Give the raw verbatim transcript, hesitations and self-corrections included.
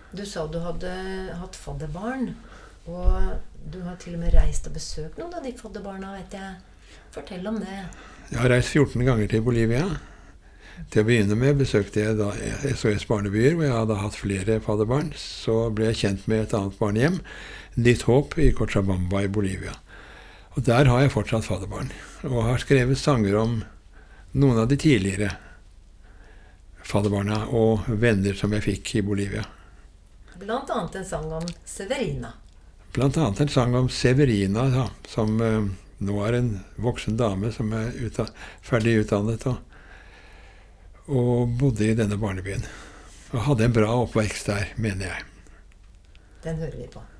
Du sa du hadde hatt fadderbarn, og du har til og med reist og besøkt noen av de fadderbarna, vet jeg. Fortell om det. Jeg har reist fjorten ganger til Bolivia. Til å begynne med besøkte jeg da S O S Barnebyer, hvor jeg hadde hatt flere fadderbarn. Så ble jeg kjent med et annet barnehjem, Nytt Håp i Cochabamba i Bolivia. Og der har jeg fortsatt fadderbarn, og har skrevet sanger om noen av de tidligere fadderbarna og venner som jeg fikk i Bolivia. Blant annet en sang om Severina. Blant annet en sang om Severina, ja, som uh, nå er en voksen dame som er utda- ferdig utdannet og, og bodde i denne barnebyen. Og hadde en bra oppvekst der, mener jeg. Den hører vi på.